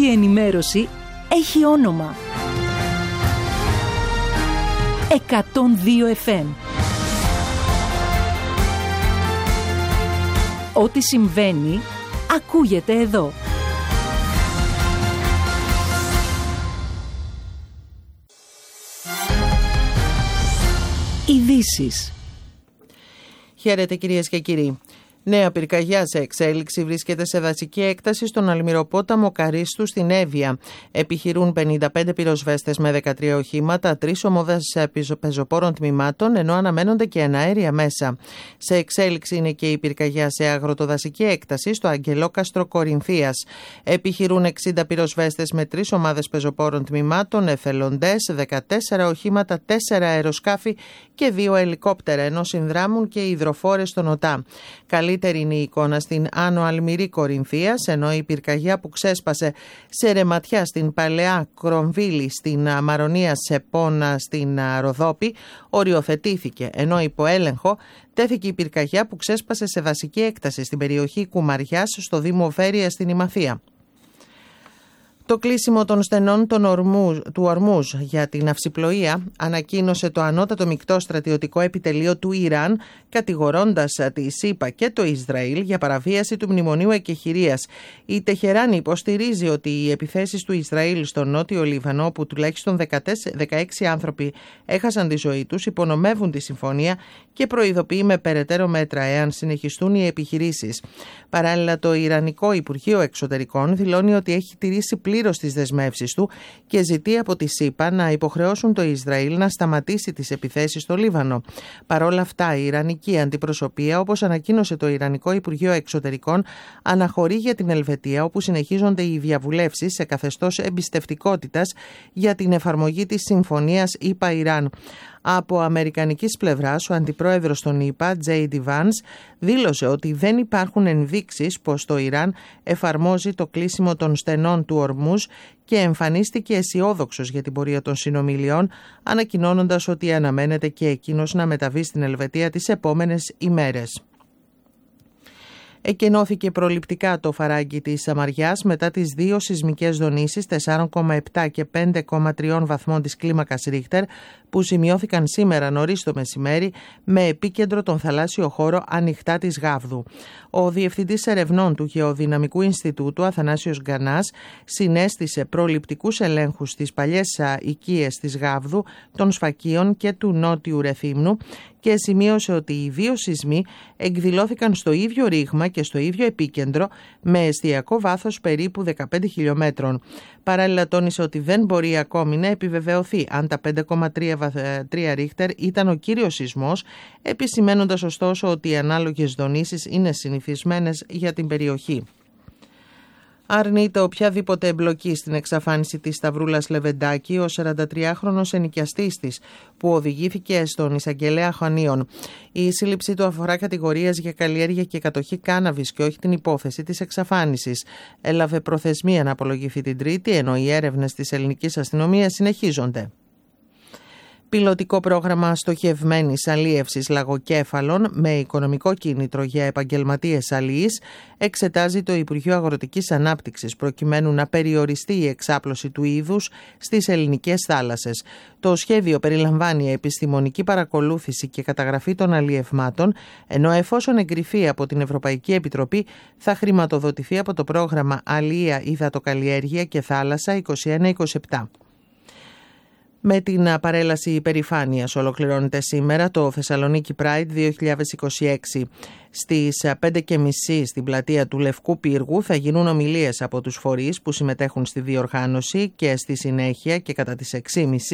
η ενημέρωση έχει όνομα. 102 FM. Ό,τι συμβαίνει, ακούγεται εδώ. Ειδήσεις. Χαίρετε κυρίες και κύριοι. Νέα πυρκαγιά σε εξέλιξη βρίσκεται σε δασική έκταση στον Αλμυροπόταμο Καρίστου στην Εύβοια. Επιχειρούν 55 πυροσβέστες με 13 οχήματα, 3 ομάδες πεζοπόρων τμήματων, ενώ αναμένονται και εναέρια μέσα. Σε εξέλιξη είναι και η πυρκαγιά σε αγροτοδασική έκταση στο Αγγελόκαστρο Κορινθίας. Επιχειρούν 60 πυροσβέστες με 3 ομάδες πεζοπόρων τμήματων, εθελοντές, 14 οχήματα, 4 αεροσκάφη και 2 ελικόπτερα, ενώ συνδράμουν και υδροφόρες στον ΟΤΑ. Καλύτερη είναι η εικόνα στην Άνω Αλμυρή Κορινθίας, ενώ η πυρκαγιά που ξέσπασε σε Ρεματιά στην Παλαιά Κρομβίλη, στην Μαρονία Σεπώνα στην Ροδόπη, οριοθετήθηκε, ενώ υπό έλεγχο τέθηκε η πυρκαγιά που ξέσπασε σε δασική έκταση στην περιοχή Κουμαριάς στο Δήμο Βέρεια στην Ημαθία. Το κλείσιμο των στενών του Ορμούζ για την ναυσιπλοεία ανακοίνωσε το ανώτατο μεικτό στρατιωτικό επιτελείο του Ιράν, κατηγορώντας τη ΣΥΠΑ και το Ισραήλ για παραβίαση του Μνημονίου Εκεχηρίας. Η Τεχεράνη υποστηρίζει ότι οι επιθέσεις του Ισραήλ στο νότιο Λίβανο, όπου τουλάχιστον 16 άνθρωποι έχασαν τη ζωή τους, υπονομεύουν τη συμφωνία και προειδοποιεί με περαιτέρω μέτρα εάν συνεχιστούν οι επιχειρήσεις. Παράλληλα, το Ιρανικό Υπουργείο Εξωτερικών δηλώνει ότι έχει τηρήσει πλήρως τις δεσμεύσεις του και ζητεί από τη ΣΥΠΑ να υποχρεώσουν το Ισραήλ να σταματήσει τις επιθέσεις στο Λίβανο. Παρόλα αυτά, η Ιρανική αντιπροσωπεία, όπως ανακοίνωσε το Ιρανικό Υπουργείο Εξωτερικών, αναχωρεί για την Ελβετία, όπου συνεχίζονται οι διαβουλεύσεις σε καθεστώς εμπιστευτικότητας για την εφαρμογή της συμφωνίας ΗΠΑ-Ιράν. Από αμερικανικής πλευράς, ο αντιπρόεδρος των ΗΠΑ, J.D. Vance, δήλωσε ότι δεν υπάρχουν ενδείξεις πως το Ιράν εφαρμόζει το κλείσιμο των στενών του Ορμούζ και εμφανίστηκε αισιόδοξος για την πορεία των συνομιλιών, ανακοινώνοντας ότι αναμένεται και εκείνος να μεταβεί στην Ελβετία τις επόμενες ημέρες. Εκενώθηκε προληπτικά το φαράγγι της Σαμαριάς μετά τις 2 σεισμικές δονήσεις 4,7 και 5,3 βαθμών της κλίμακας Ρίχτερ που σημειώθηκαν σήμερα νωρίς το μεσημέρι με επίκεντρο τον θαλάσσιο χώρο ανοιχτά της Γάβδου. Ο Διευθυντής Ερευνών του Γεωδυναμικού Ινστιτούτου, Αθανάσιος Γκανάς, συνέστησε προληπτικούς ελέγχους στις παλιές οικίες της Γάβδου, των Σφακίων και του Νότιου Ρεθύμνου και σημείωσε ότι οι 2 σεισμοί εκδηλώθηκαν στο ίδιο ρήγμα και στο ίδιο επίκεντρο με εστιακό βάθος περίπου 15 χιλιόμετρων. Παράλληλα τόνισε ότι δεν μπορεί ακόμη να επιβεβαιωθεί αν τα 5,3 Ρίχτερ ήταν ο κύριος σεισμός, επισημαίνοντας ωστόσο ότι οι ανάλογες δονήσεις είναι συνηθισμένες για την περιοχή. Αρνείται οποιαδήποτε εμπλοκή στην εξαφάνιση της Σταυρούλας Λεβεντάκη ο 43χρονος ενοικιαστής της, που οδηγήθηκε στον εισαγγελέα Χανίων. Η σύλληψή του αφορά κατηγορίες για καλλιέργεια και κατοχή κάναβης και όχι την υπόθεση της εξαφάνισης. Έλαβε προθεσμία να απολογηθεί την Τρίτη, ενώ οι έρευνες της ελληνικής αστυνομίας συνεχίζονται. Πιλωτικό πρόγραμμα στοχευμένης αλίευσης λαγοκέφαλων με οικονομικό κίνητρο για επαγγελματίες αλίης εξετάζει το Υπουργείο Αγροτικής Ανάπτυξης προκειμένου να περιοριστεί η εξάπλωση του είδους στις ελληνικές θάλασσες. Το σχέδιο περιλαμβάνει επιστημονική παρακολούθηση και καταγραφή των αλιευμάτων, ενώ εφόσον εγκριθεί από την Ευρωπαϊκή Επιτροπή θα χρηματοδοτηθεί από το πρόγραμμα Αλία, Υδατοκαλλιέργεια και Θάλασσα 21-27. Με την παρέλαση υπερηφάνειας ολοκληρώνεται σήμερα το Θεσσαλονίκη Pride 2026. Στις 5:30 στην πλατεία του Λευκού Πύργου θα γίνουν ομιλίες από τους φορείς που συμμετέχουν στη διοργάνωση και στη συνέχεια και κατά τις 6:30